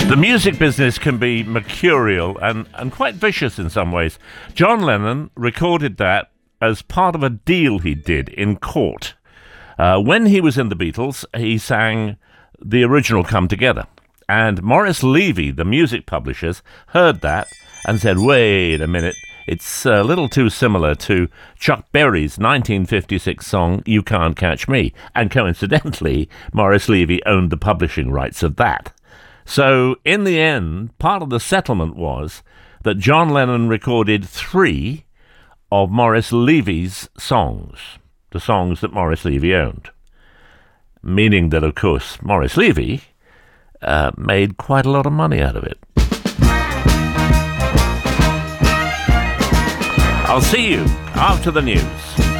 The music business can be mercurial and quite vicious in some ways. John Lennon recorded that as part of a deal he did in court. When he was in the Beatles, he sang the original Come Together. And Maurice Levy, the music publishers, heard that and said, wait a minute, it's a little too similar to Chuck Berry's 1956 song, You Can't Catch Me. And coincidentally, Maurice Levy owned the publishing rights of that. So, in the end, part of the settlement was that John Lennon recorded 3 of Maurice Levy's songs, the songs that Maurice Levy owned. Meaning that, of course, Maurice Levy made quite a lot of money out of it. I'll see you after the news.